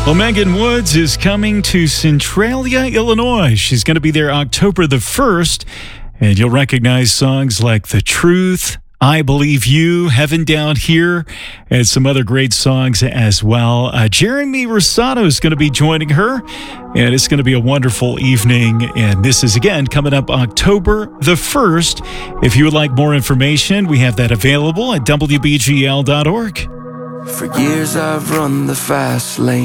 Well, Megan Woods is coming to Centralia, Illinois. She's going to be there October the 1st, and you'll recognize songs like The Truth, I Believe You, Heaven Down Here, and some other great songs as well. Jeremy Rosado is going to be joining her, and it's going to be a wonderful evening. And this is, again, coming up October the 1st. If you would like more information, we have that available at WBGL.org. For years I've run the fast lane.